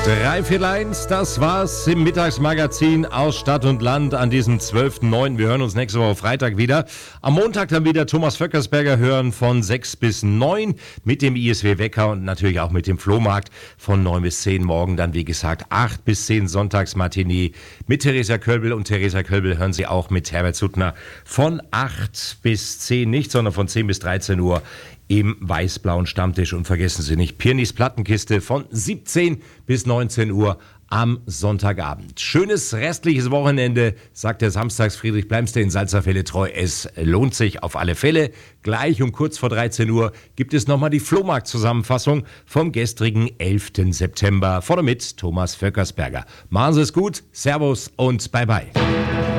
3 für 1, das war's im Mittagsmagazin aus Stadt und Land an diesem 12.09. Wir hören uns nächste Woche Freitag wieder. Am Montag dann wieder Thomas Vöckersberger hören von 6 bis 9 mit dem ISW Wecker und natürlich auch mit dem Flohmarkt von 9 bis 10 morgen. Dann wie gesagt 8 bis 10 Sonntagsmatinee mit Theresa Kölbel und Theresa Kölbel hören Sie auch mit Herbert Suttner von 8 bis 10 nicht, sondern von 10 bis 13 Uhr im weiß-blauen Stammtisch. Und vergessen Sie nicht, Pirnis Plattenkiste von 17 bis 19 Uhr am Sonntagabend. Schönes restliches Wochenende, sagt der Samstagsfriedrich. Bleiben Sie den Salzerfälle treu. Es lohnt sich auf alle Fälle. Gleich um kurz vor 13 Uhr gibt es nochmal die Flohmarkt-Zusammenfassung vom gestrigen 11. September. Vorne mit Thomas Vöckersberger. Machen Sie es gut, Servus und Bye-bye.